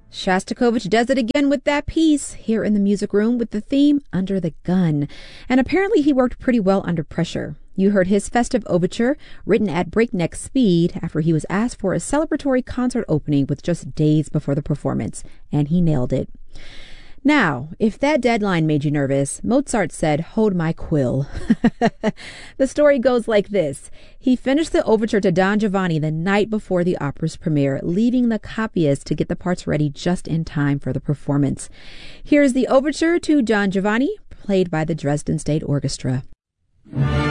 Shostakovich does it again with that piece here in the music room with the theme Under the Gun. And apparently he worked pretty well under pressure. You heard his festive overture written at breakneck speed after he was asked for a celebratory concert opening with just days before the performance, and he nailed it. Now, if that deadline made you nervous, Mozart said, "Hold my quill." The story goes like this. He finished the overture to Don Giovanni the night before the opera's premiere, leaving the copyist to get the parts ready just in time for the performance. Here's the overture to Don Giovanni, played by the Dresden State Orchestra.